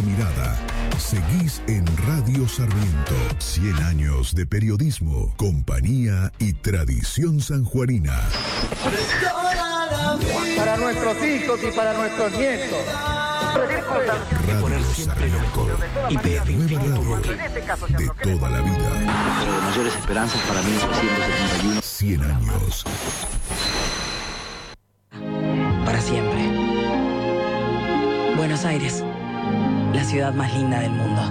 mirada. Seguís en Radio Sarmiento. 100 años de periodismo, compañía y tradición sanjuanina. Para nuestros hijos y para nuestros nietos. Radio Sarmiento. La nueva radio de toda la vida. Pero de mayores esperanzas para 1971. 100 años. Para siempre. Buenos Aires, la ciudad más linda del mundo.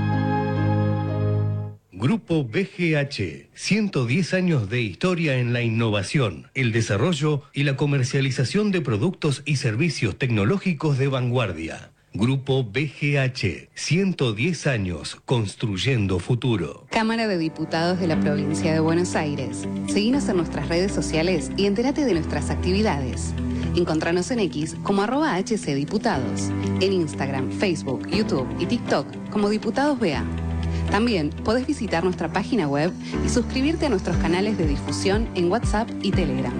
Grupo BGH, 110 años de historia en la innovación, el desarrollo y la comercialización de productos y servicios tecnológicos de vanguardia. Grupo BGH, 110 años construyendo futuro. Cámara de Diputados de la Provincia de Buenos Aires. Seguinos en nuestras redes sociales y entérate de nuestras actividades. Encontranos en X como @HCDiputados, en Instagram, Facebook, YouTube y TikTok como Diputados BA. También podés visitar nuestra página web y suscribirte a nuestros canales de difusión en WhatsApp y Telegram.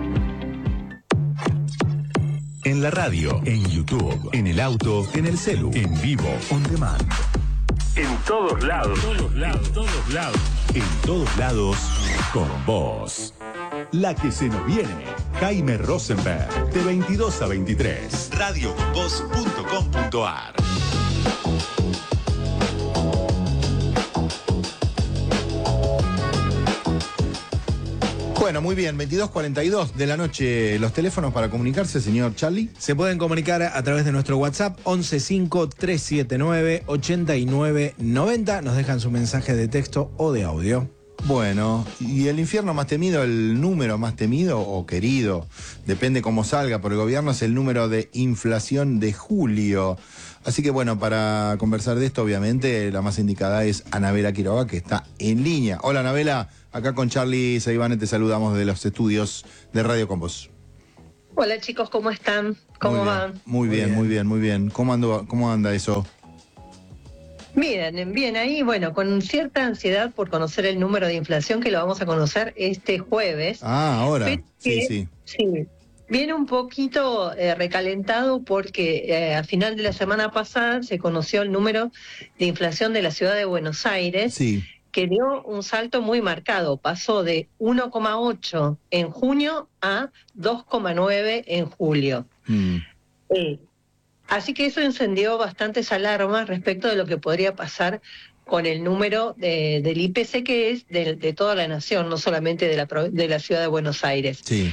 En la radio, en YouTube, en el auto, en el celu, en vivo, on demand. En todos lados. En todos lados, con vos. La que se nos viene. Jaime Rosenberg, de 22 a 23. radioconvos.com.ar. Bueno, muy bien, 22:42 de la noche. Los teléfonos para comunicarse, señor Charlie. Se pueden comunicar a través de nuestro WhatsApp 1153798990. Nos dejan su mensaje de texto o de audio. Bueno, y el infierno más temido, el número más temido o querido, depende cómo salga por el gobierno, es el número de inflación de julio. Así que bueno, para conversar de esto, obviamente, la más indicada es Anabela Quiroga, que está en línea. Hola, Anabela, acá con Charlie Seivane te saludamos de los estudios de Radio Con Vos. Hola chicos, ¿cómo están? ¿Cómo van? Muy bien. ¿Cómo anda eso? Bien, ahí, bueno, con cierta ansiedad por conocer el número de inflación, que lo vamos a conocer este jueves. Ah, ahora, sí. Sí, viene un poquito recalentado porque a final de la semana pasada se conoció el número de inflación de la ciudad de Buenos Aires, que dio un salto muy marcado, pasó de 1,8 en junio a 2,9 en julio. Así que eso encendió bastantes alarmas respecto de lo que podría pasar con el número del IPC, que es de toda la nación, no solamente de la ciudad de Buenos Aires. Sí.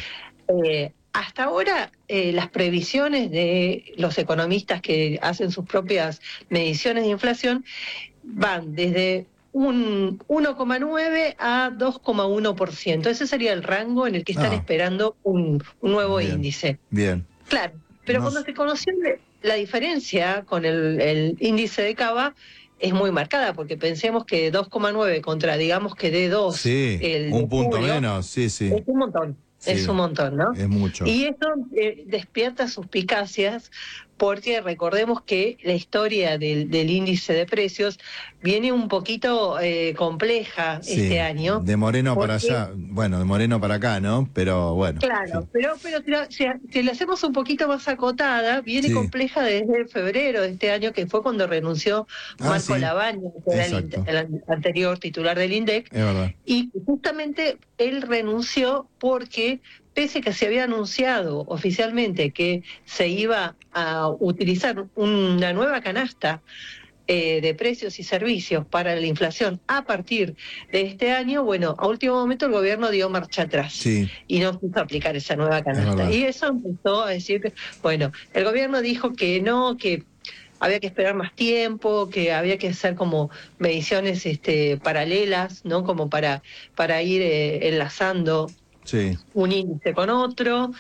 Hasta ahora, las previsiones de los economistas que hacen sus propias mediciones de inflación van desde un 1,9 a 2,1%. Ese sería el rango en el que están esperando un nuevo índice. Bien. Claro, pero cuando se conoció la diferencia con el índice de Cava es muy marcada, porque pensemos que 2,9 contra, digamos que de 2. Sí, un punto menos, sí. Es un montón. Sí, es un montón, ¿no? Es mucho. Y eso despierta suspicacias, porque recordemos que la historia del índice de precios viene un poquito compleja este año. De Moreno para allá, bueno, de Moreno para acá, ¿no? Pero bueno. Claro, pero si le hacemos un poquito más acotada, viene compleja desde febrero de este año, que fue cuando renunció Marco Lavagna, que era el anterior titular del INDEC. Es verdad. Y justamente él renunció porque, pese a que se había anunciado oficialmente que se iba a utilizar una nueva canasta de precios y servicios para la inflación a partir de este año, bueno, a último momento el gobierno dio marcha atrás y no quiso aplicar esa nueva canasta. Y eso empezó a decir que, bueno, el gobierno dijo que no, que había que esperar más tiempo, que había que hacer como mediciones paralelas, ¿no? Como para ir enlazando un índice con otro,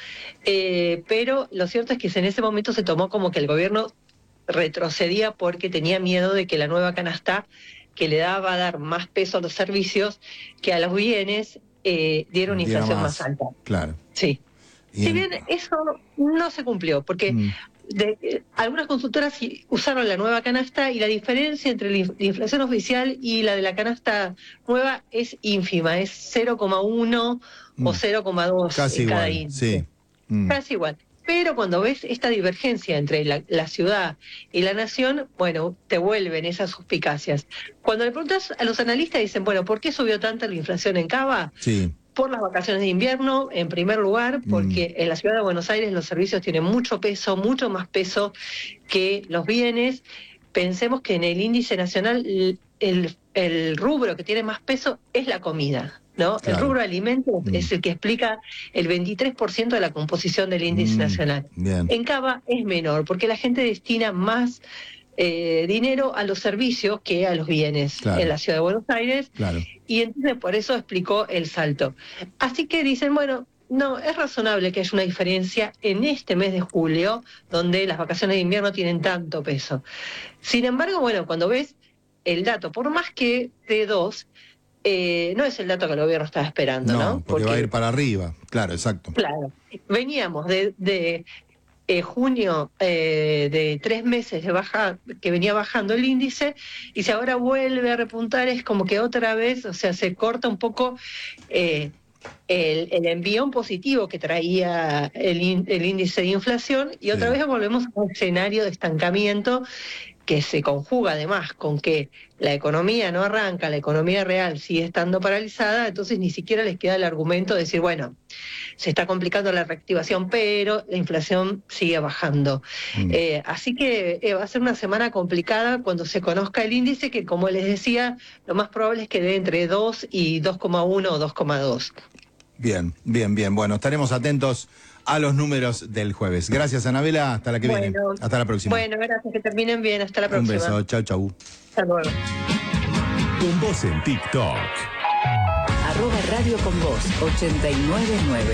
pero lo cierto es que en ese momento se tomó como que el gobierno retrocedía porque tenía miedo de que la nueva canasta, que le daba a dar más peso a los servicios que a los bienes, diera una inflación más alta. Claro. Sí. Si bien eso no se cumplió, porque algunas consultoras usaron la nueva canasta y la diferencia entre la inflación oficial y la de la canasta nueva es ínfima, es 0,1 o 0,2 casi en cada igual, índice. Casi igual. Pero cuando ves esta divergencia entre la ciudad y la nación, bueno, te vuelven esas suspicacias. Cuando le preguntas a los analistas, dicen, bueno, ¿por qué subió tanto la inflación en Cava? Sí. Por las vacaciones de invierno, en primer lugar, porque en la ciudad de Buenos Aires los servicios tienen mucho peso, mucho más peso que los bienes. Pensemos que en el índice nacional el rubro que tiene más peso es la comida, ¿no? Claro. El rubro de alimentos es el que explica el 23% de la composición del índice nacional. Bien. En Cava es menor, porque la gente destina más dinero a los servicios que a los bienes, claro, en la ciudad de Buenos Aires, claro, y entonces por eso explicó el salto. Así que dicen, bueno, no, es razonable que haya una diferencia en este mes de julio, donde las vacaciones de invierno tienen tanto peso. Sin embargo, bueno, cuando ves el dato, por más que de 2, no es el dato que el gobierno estaba esperando, ¿no? Porque va a ir para arriba, claro, exacto. Claro, veníamos de junio, de 3 meses de baja, que venía bajando el índice, y si ahora vuelve a repuntar, es como que otra vez, o sea, se corta un poco el envión positivo que traía el índice de inflación, y otra vez volvemos a un escenario de estancamiento que se conjuga además con que la economía no arranca, la economía real sigue estando paralizada, entonces ni siquiera les queda el argumento de decir, bueno, se está complicando la reactivación, pero la inflación sigue bajando. Así que va a ser una semana complicada cuando se conozca el índice, que como les decía, lo más probable es que dé entre 2 y 2,1 o 2,2. Bien, bien, bien. Bueno, estaremos atentos a los números del jueves. Gracias, Anabela. Hasta la que viene. Hasta la próxima. Bueno, gracias. Que terminen bien. Hasta la próxima. Un beso. Chau, chau. Hasta luego. Con vos en TikTok. @Radio con vos 899.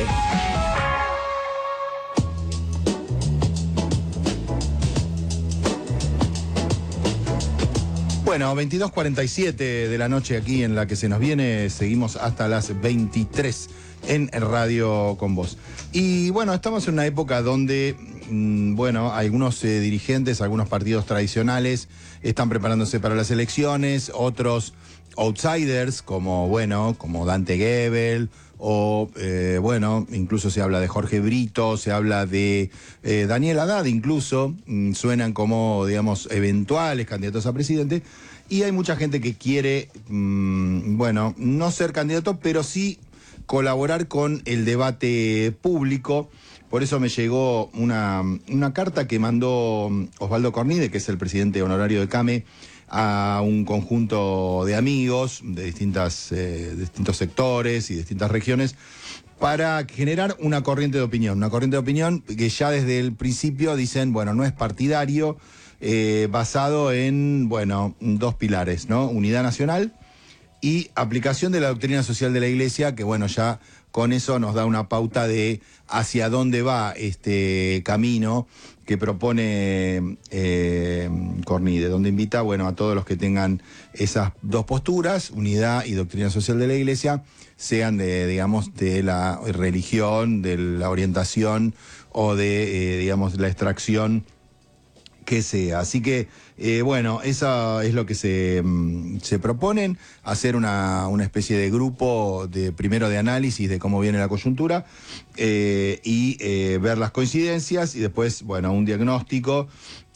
Bueno, 22:47 de la noche aquí en La que se nos viene. Seguimos hasta las 23 en Radio con vos. Y bueno, estamos en una época donde, bueno, algunos dirigentes, algunos partidos tradicionales están preparándose para las elecciones, otros outsiders como Dante Gebel, o bueno, incluso se habla de Jorge Brito, se habla de Daniel Haddad, incluso suenan como, digamos, eventuales candidatos a presidente, y hay mucha gente que quiere, bueno, no ser candidato, pero sí colaborar con el debate público. Por eso me llegó una carta que mandó Osvaldo Cornide, que es el presidente honorario de CAME, a un conjunto de amigos de distintos sectores y distintas regiones, para generar una corriente de opinión que ya desde el principio dicen, bueno, no es partidario, basado en, bueno, 2 pilares, ¿no? Unidad nacional y aplicación de la doctrina social de la Iglesia, que bueno, ya con eso nos da una pauta de hacia dónde va este camino que propone Cornide, donde invita, bueno, a todos los que tengan esas 2 posturas, unidad y doctrina social de la Iglesia, sean digamos, de la religión, de la orientación o de, digamos, la extracción que sea. Así que, bueno, eso es lo que se proponen, hacer una especie de grupo primero de análisis de cómo viene la coyuntura, y ver las coincidencias, y después, bueno, un diagnóstico,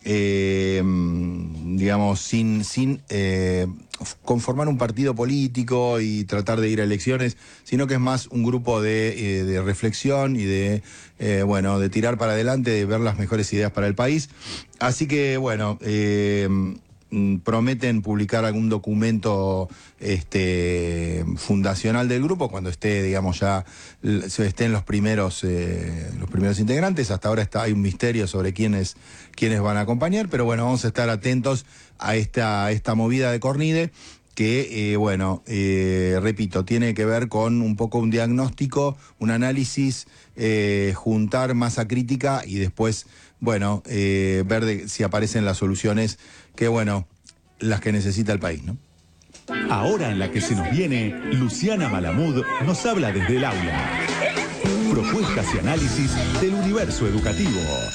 digamos, sin conformar un partido político y tratar de ir a elecciones, sino que es más un grupo de reflexión y de tirar para adelante, de ver las mejores ideas para el país. Así que, bueno, prometen publicar algún documento fundacional del grupo cuando esté, digamos, ya estén los primeros integrantes. Hasta ahora hay un misterio sobre quiénes van a acompañar, pero bueno, vamos a estar atentos a esta movida de Cornide, que, repito, tiene que ver con un poco un diagnóstico, un análisis, juntar masa crítica y después, bueno, ver si aparecen las soluciones que, bueno, las que necesita el país, ¿no? Ahora en La que se nos viene, Luciana Malamud nos habla desde el aula. Propuestas y análisis del universo educativo.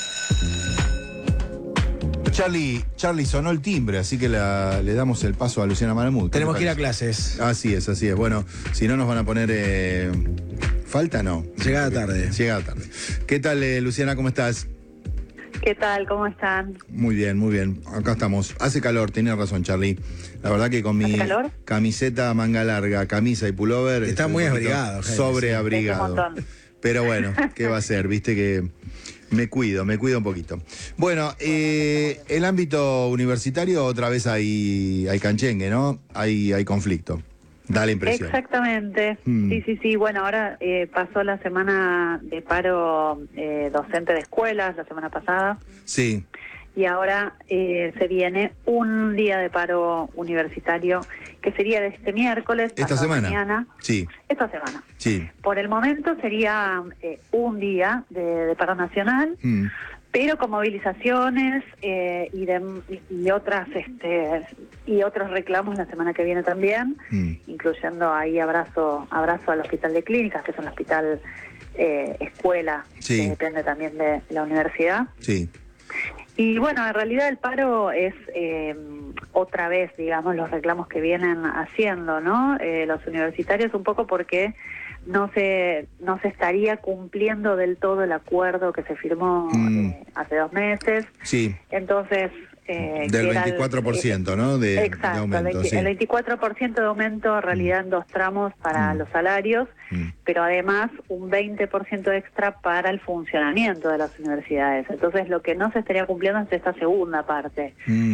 Charlie, sonó el timbre, así que le damos el paso a Luciana Malamud. Tenemos que ir a clases. Así es. Bueno, si no nos van a poner falta no. Llegada tarde. Llegada tarde. ¿Qué tal, Luciana? ¿Cómo estás? ¿Qué tal? ¿Cómo están? Muy bien, muy bien. Acá estamos. Hace calor, tenés razón, Charlie. La verdad que con mi camiseta manga larga, camisa y pullover... Está muy abrigado. Sobreabrigado. Pero bueno, ¿qué va a ser? Viste que me cuido un poquito. Bueno, el ámbito universitario otra vez hay canchengue, ¿no? Hay conflicto. Da la impresión. Exactamente. Sí. Bueno, ahora pasó la semana de paro docente de escuelas, la semana pasada. Sí. Y ahora se viene un día de paro universitario, que sería de este miércoles. ¿Esta semana? Mañana. Sí. Esta semana. Sí. Por el momento sería un día de paro nacional. Pero con movilizaciones y otras y otros reclamos la semana que viene también, incluyendo ahí abrazo al hospital de clínicas, que es un hospital escuela, que depende también de la universidad. Sí. Y bueno, en realidad el paro es otra vez, digamos, los reclamos que vienen haciendo, ¿no? Los universitarios un poco porque no se estaría cumpliendo del todo el acuerdo que se firmó hace 2 meses. Sí. Entonces... del 24%, ¿no? Exacto, de aumento, el 24% de aumento en realidad en 2 tramos para los salarios, pero además un 20% extra para el funcionamiento de las universidades. Entonces lo que no se estaría cumpliendo es esta segunda parte.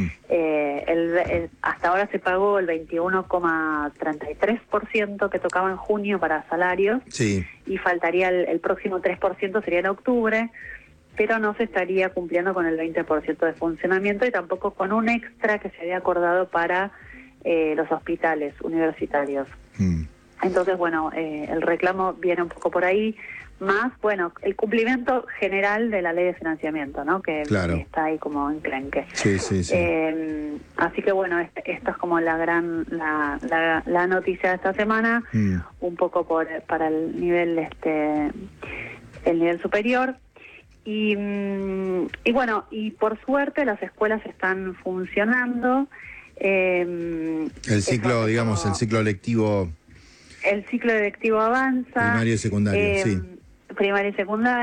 Hasta ahora se pagó el 21,33% que tocaba en junio para salarios, y faltaría el próximo 3%, sería en octubre, pero no se estaría cumpliendo con el 20% de funcionamiento y tampoco con un extra que se había acordado para los hospitales universitarios. Entonces, bueno, el reclamo viene un poco por ahí, más, bueno, el cumplimiento general de la ley de financiamiento, ¿no? Que está ahí como enclenque. Sí. Así que, bueno, esto es como la noticia de esta semana, un poco para el nivel superior. Y bueno, y por suerte las escuelas están funcionando. El ciclo, digamos, el ciclo lectivo... El ciclo lectivo avanza. Primario y secundario, primaria y secundaria.